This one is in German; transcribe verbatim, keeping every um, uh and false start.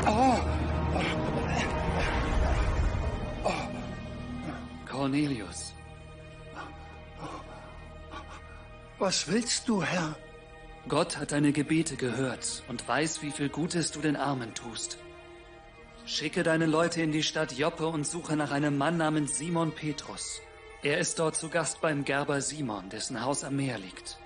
Cornelius. Was willst du, Herr? Gott hat deine Gebete gehört und weiß, wie viel Gutes du den Armen tust. Schicke deine Leute in die Stadt Joppe und suche nach einem Mann namens Simon Petrus. Er ist dort zu Gast beim Gerber Simon, dessen Haus am Meer liegt.